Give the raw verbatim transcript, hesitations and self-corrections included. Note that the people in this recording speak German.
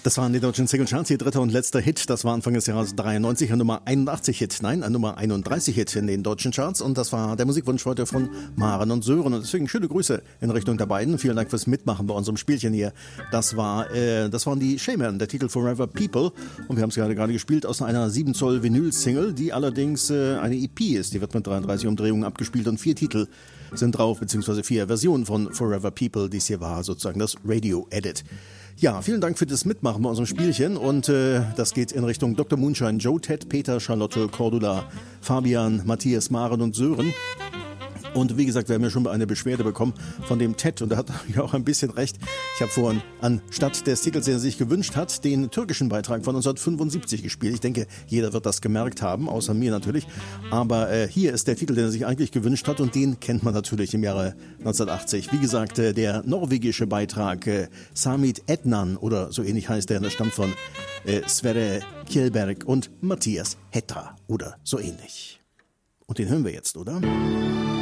Das waren die deutschen Single-Charts, ihr dritter und letzter Hit. Das war Anfang des Jahres dreiundneunzig, ein Nummer einundachtzig-Hit. Nein, ein Nummer einunddreißig-Hit in den deutschen Charts. Und das war der Musikwunsch heute von Maren und Sören. Und deswegen schöne Grüße in Richtung der beiden. Vielen Dank fürs Mitmachen bei unserem Spielchen hier. Das war, äh, das waren die Shaman, der Titel Forever People. Und wir haben es gerade gerade gespielt aus einer sieben Zoll Vinyl-Single, die allerdings äh, eine E P ist. Die wird mit dreiunddreißig Umdrehungen abgespielt und vier Titel sind drauf, beziehungsweise vier Versionen von Forever People. Dies hier war sozusagen das Radio-Edit. Ja, vielen Dank für das Mitmachen bei unserem Spielchen und äh, das geht in Richtung Doktor Moonshine, Joe, Ted, Peter, Charlotte, Cordula, Fabian, Matthias, Maren und Sören. Und wie gesagt, wir haben ja schon eine Beschwerde bekommen von dem Ted und er hat ja auch ein bisschen recht. Ich habe vorhin anstatt des Titels, den er sich gewünscht hat, den türkischen Beitrag von neunzehnhundertfünfundsiebzig gespielt. Ich denke, jeder wird das gemerkt haben, außer mir natürlich. Aber äh, hier ist der Titel, den er sich eigentlich gewünscht hat und den kennt man natürlich im Jahre neunzehnhundertachtzig. Wie gesagt, äh, der norwegische Beitrag äh, Samit Ednan oder so ähnlich heißt der, der stammt von äh, Sverre Kjellberg und Matthias Hetra oder so ähnlich. Und den hören wir jetzt, oder?